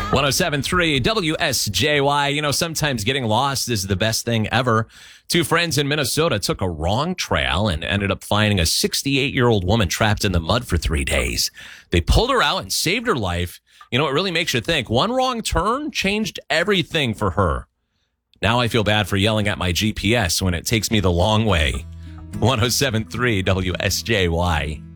107.3 WSJY. You know, sometimes getting lost is the best thing ever. Two friends in Minnesota took a wrong trail and ended up finding a 68-year-old woman trapped in the mud for 3 days. They pulled her out and saved her life. You know, it really makes you think. One wrong turn changed everything for her. Now I feel bad for yelling at my GPS when it takes me the long way. 107.3 WSJY.